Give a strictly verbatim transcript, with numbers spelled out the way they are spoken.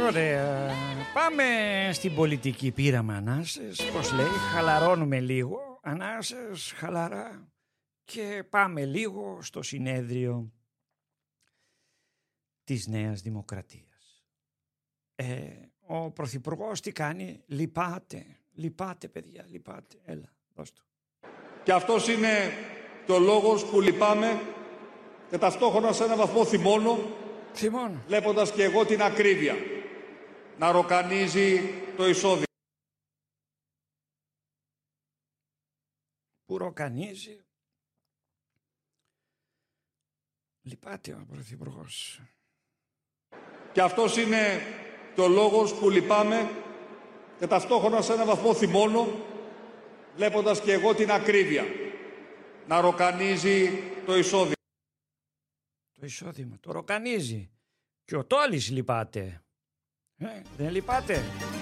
Ωραία. Πάμε στην πολιτική. Πήραμε ανάσες, πώς λέει, χαλαρώνουμε λίγο. Ανάσες, χαλαρά. Και πάμε λίγο στο συνέδριο της Νέας Δημοκρατίας. Ε, ο Πρωθυπουργός τι κάνει? Λυπάται. Λυπάται, παιδιά, λυπάται. Έλα, δώσ' του. Και αυτός είναι και ο λόγος που λυπάμαι και ταυτόχρονα σε έναν βαθμό θυμώνω, θυμώνω, βλέποντας και εγώ την ακρίβεια να ροκανίζει το εισόδημα. Που ροκανίζει. Λυπάται ο Πρωθυπουργός. Και αυτός είναι και ο λόγος που λυπάμαι και ταυτόχρονα σε έναν βαθμό θυμώνω, βλέποντας και εγώ την ακρίβεια να ροκανίζει το εισόδημα. Το εισόδημα, το ροκανίζει. Και ο Τόλης λυπάται. Ε, δεν λυπάται.